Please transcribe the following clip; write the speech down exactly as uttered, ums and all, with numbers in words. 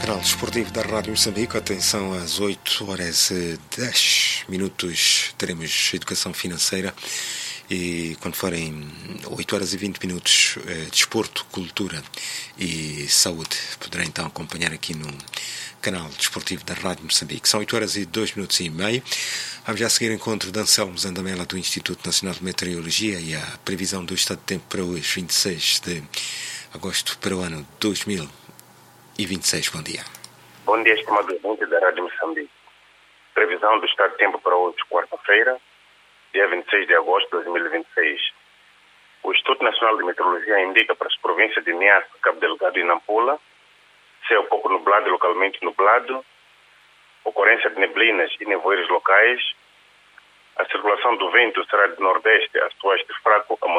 canal desportivo da Rádio Moçambique. Atenção, às oito horas e dez minutos teremos educação financeira e quando forem oito horas e vinte minutos, eh, desporto, cultura e saúde. Poderá então acompanhar aqui no canal desportivo da Rádio Moçambique. São oito horas e dois minutos e meio. Vamos já seguir o encontro de Anselmo Zandamela do Instituto Nacional de Meteorologia e a previsão do estado de tempo para hoje, vinte e seis de agosto, para o ano dois mil e vinte e seis. Bom dia. Bom dia, estimado ouvinte da Rádio Moçambique. Previsão do estado de tempo para hoje, quarta-feira, dia vinte e seis de agosto de dois mil e vinte e seis. O Instituto Nacional de Meteorologia indica para as províncias de Niassa, Cabo Delgado e Nampula céu pouco nublado e localmente nublado, ocorrência de neblinas e nevoeiros locais. A circulação do vento será de nordeste a sueste fraco a